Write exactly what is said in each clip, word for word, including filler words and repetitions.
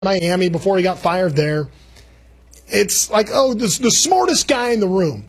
Miami before he got fired there. It's like, oh, the, the smartest guy in the room.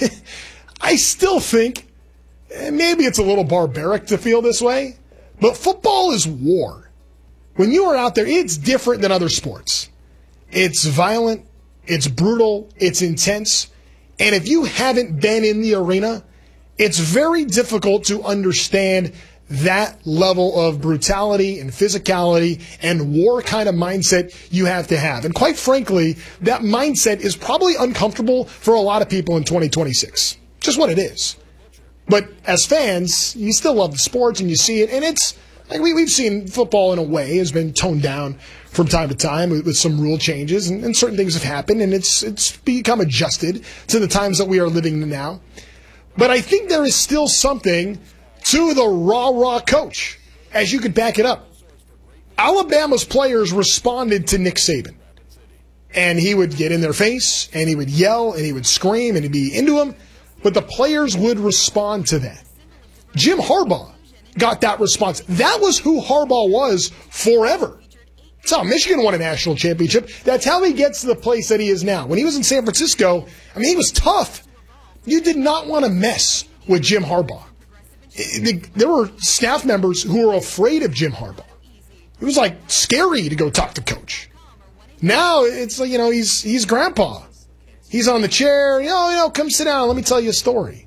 I still think maybe it's a little barbaric to feel this way, but football is war. When you are out there, it's different than other sports. It's violent, it's brutal, it's intense, and if you haven't been in the arena, it's very difficult to understand that level of brutality and physicality and war kind of mindset you have to have. And quite frankly, that mindset is probably uncomfortable for a lot of people in twenty twenty-six. Just what it is. But as fans, you still love the sports and you see it. And it's like we, we've seen football in a way has been toned down from time to time with, with some rule changes. And, and certain things have happened. And it's it's become adjusted to the times that we are living in now. But I think there is still something to the rah-rah coach, as you could back it up. Alabama's players responded to Nick Saban. And he would get in their face, and he would yell, and he would scream, and he'd be into them. But the players would respond to that. Jim Harbaugh got that response. That was who Harbaugh was forever. That's how Michigan won a national championship. That's how he gets to the place that he is now. When he was in San Francisco, I mean, he was tough. You did not want to mess with Jim Harbaugh. There were staff members who were afraid of Jim Harbaugh. It was like scary to go talk to coach. Now it's like, you know, he's he's grandpa. He's on the chair. You know, you know, come sit down. Let me tell you a story.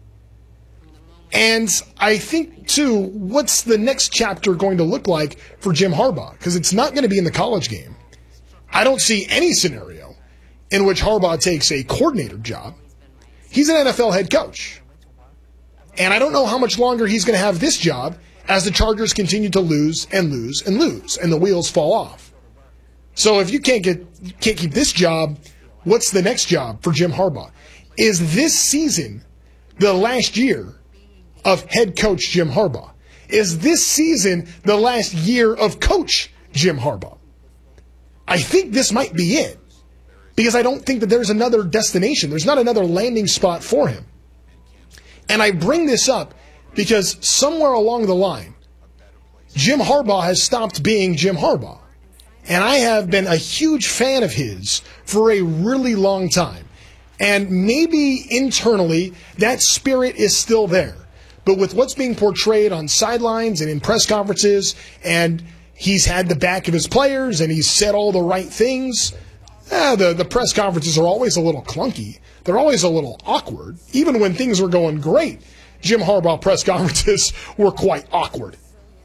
And I think, too, what's the next chapter going to look like for Jim Harbaugh? Because it's not going to be in the college game. I don't see any scenario in which Harbaugh takes a coordinator job. He's an N F L head coach. And I don't know how much longer he's going to have this job as the Chargers continue to lose and lose and lose, and the wheels fall off. So if you can't get can't keep this job, what's the next job for Jim Harbaugh? Is this season the last year of head coach Jim Harbaugh? Is this season the last year of coach Jim Harbaugh? I think this might be it, because I don't think that there's another destination. There's not another landing spot for him. And I bring this up because somewhere along the line, Jim Harbaugh has stopped being Jim Harbaugh. And I have been a huge fan of his for a really long time. And maybe internally, that spirit is still there. But with what's being portrayed on sidelines and in press conferences, and he's had the back of his players and he's said all the right things, eh, the, the press conferences are always a little clunky. They're always a little awkward. Even when things were going great, Jim Harbaugh press conferences were quite awkward.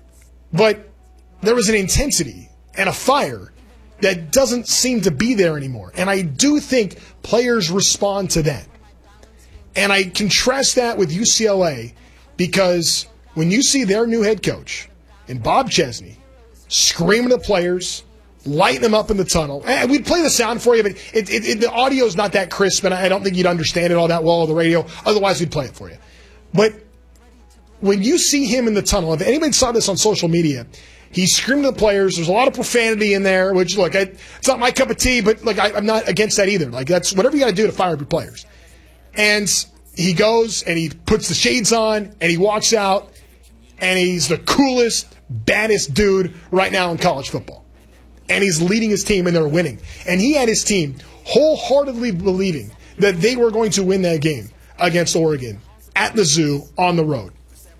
But there was an intensity and a fire that doesn't seem to be there anymore. And I do think players respond to that. And I contrast that with U C L A because when you see their new head coach and Bob Chesney screaming at players, lighting them up in the tunnel. And we'd play the sound for you, but it, it, it, the audio is not that crisp, and I don't think you'd understand it all that well on the radio. Otherwise, we'd play it for you. But when you see him in the tunnel, if anybody saw this on social media, he's screaming at the players. There's a lot of profanity in there, which, look, I, it's not my cup of tea, but like I, I'm not against that either. Like, that's whatever you got to do to fire up your players. And he goes and he puts the shades on and he walks out, and he's the coolest, baddest dude right now in college football. And he's leading his team, and they're winning. And he had his team wholeheartedly believing that they were going to win that game against Oregon at the Zoo on the road.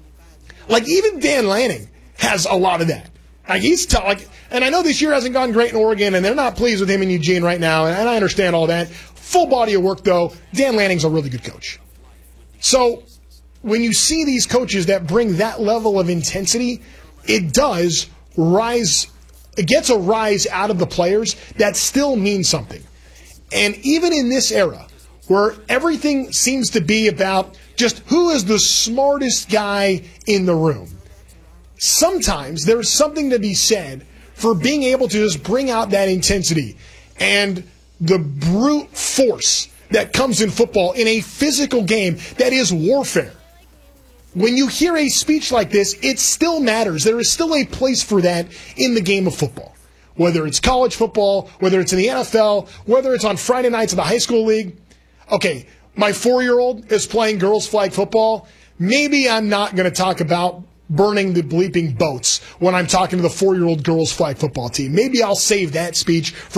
Like, even Dan Lanning has a lot of that. Like, he's t- like, and I know this year hasn't gone great in Oregon, and they're not pleased with him in Eugene right now, and I understand all that. Full body of work, though. Dan Lanning's a really good coach. So when you see these coaches that bring that level of intensity, it does rise. It gets a rise out of the players that still means something. And even in this era, where everything seems to be about just who is the smartest guy in the room, sometimes there's something to be said for being able to just bring out that intensity and the brute force that comes in football in a physical game that is warfare. When you hear a speech like this, it still matters. There is still a place for that in the game of football. Whether it's college football, whether it's in the N F L, whether it's on Friday nights in the high school league. Okay, my four-year-old is playing girls flag football. Maybe I'm not going to talk about burning the bleeping boats when I'm talking to the four-year-old girls flag football team. Maybe I'll save that speech for